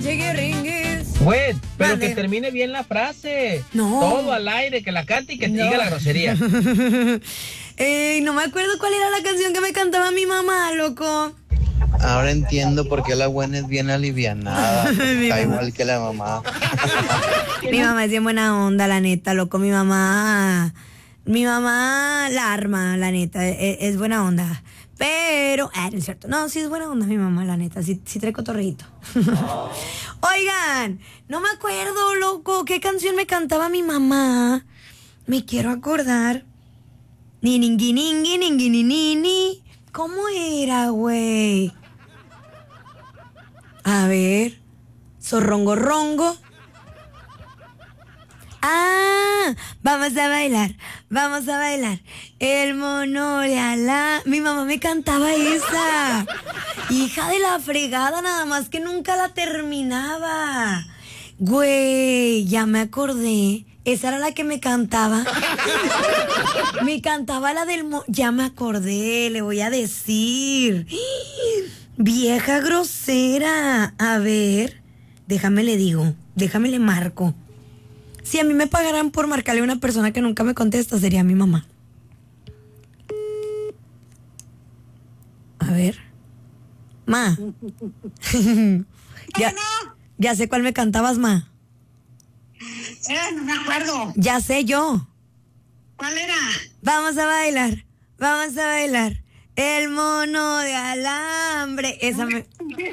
chiquiringuis. Güey, pero Mande. que termine bien la frase. No. Todo al aire, que la cante y que No. diga la grosería. No me acuerdo cuál era la canción que me cantaba mi mamá, loco. Ahora entiendo por qué la buena es bien alivianada. Mi Está mamá. igual que la mamá. Mi mamá es bien buena onda, la neta, loco. Mi mamá la arma, la neta. Es buena onda. Pero, no es cierto. No, sí es buena onda mi mamá, la neta. Sí trae cotorrito. Oigan, no me acuerdo, loco, qué canción me cantaba mi mamá. Me quiero acordar. Ni. ¿Cómo era, güey? A ver. Zorrongo. Vamos a bailar. El mono de Alá. Mi mamá me cantaba esa. Hija de la fregada, nada más que nunca la terminaba. Güey, ya me acordé. Esa era la que me cantaba. Me cantaba la del... Ya me acordé, le voy a decir. Vieja grosera. A ver, déjame le marco. Si a mí me pagaran por marcarle a una persona que nunca me contesta, sería mi mamá. A ver. Ma. Ya sé cuál me cantabas, ma. No me acuerdo. Ya sé yo. ¿Cuál era? Vamos a bailar. El mono de alambre. Esa me...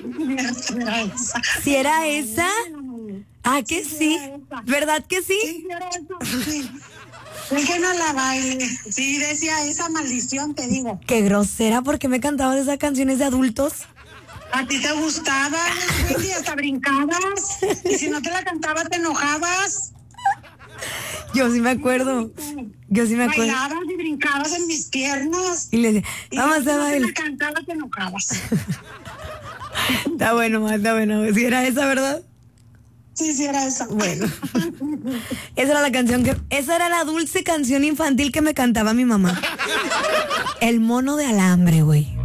¿Sí era esa? Ah, que sí. ¿Verdad que sí? Sí, era eso, sí. Es que no la baile. Sí, decía esa maldición, te digo. Qué grosera, porque me cantabas esas canciones de adultos. A ti te gustaba, y hasta brincabas. Y si no te la cantaba, te enojabas. Yo sí me acuerdo. Bailabas y brincabas en mis piernas. Y le decía, Y vamos si a no te bailar. la cantaba, te enojabas. Está bueno, ma, está bueno. Si era esa, ¿verdad? Sí, era esa. Bueno. Esa era la dulce canción infantil que me cantaba mi mamá. El mono de alambre, güey.